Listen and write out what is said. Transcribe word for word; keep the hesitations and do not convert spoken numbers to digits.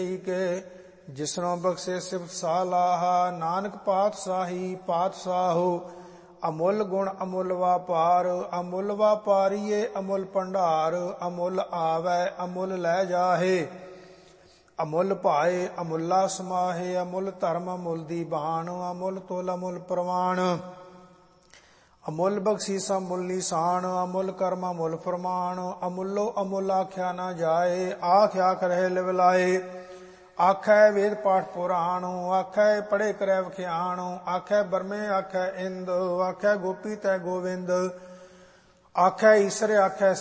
ਕੇ ਜਿਸਨੋਂ ਬਖਸ਼ੇ ਸਿਫਤ ਸਾਲਾਹਾ। ਨਾਨਕ ਪਾਤਸ਼ਾਹੀ ਪਾਤਸ਼ਾਹੋ ਅਮੁੱਲ ਗੁਣ ਅਮੁੱਲ ਵਾਪਾਰ। ਅਮੁੱਲ ਵਾਪਾਰੀਏ ਅਮੁੱਲ ਭੰਡਾਰ। ਅਮੁੱਲ ਆਵੈ ਅਮੁੱਲ ਲੈ ਜਾਹੇ। ਅਮੁੱਲ ਭਾਏ ਅਮੁੱਲਾ ਸਮਾਹੇ। ਅਮੁੱਲ ਧਰਮ ਅਮੁੱਲ ਦੀ ਬਾਣ। ਅਮੁੱਲ ਤੁਲ ਅਮੁੱਲ ਪ੍ਰਵਾਨ। ਅਮੁੱਲ ਬਖਸ਼ੀਸਾ ਮੁੱਲ ਨਿਸ਼ਾਨ। ਅਮੁੱਲ ਕਰਮ ਅਮੁੱਲ ਫਰਮਾਨ। ਅਮੁੱਲੋ ਅਮੁੱਲ ਆਖਿਆ ਨਾ ਜਾਏ। ਆਖ ਆਖ ਰਹੇ ਲਿਵਲਾਏ। ਆਖੈ ਵੇਦ ਪਾਠ ਪੁਰਾਣ। ਆਖੈ ਪੜ੍ਹੇ ਕਰੈ ਵਖਿਆਣ। ਆਖੈ ਬਰਮੇ ਆਖੈ ਇੰਦ। ਆਖੈ ਗੋਪੀ ਤੈ ਗੋਵਿੰਦ। ਆਖੈ ਈਸਰ ਆਖੈ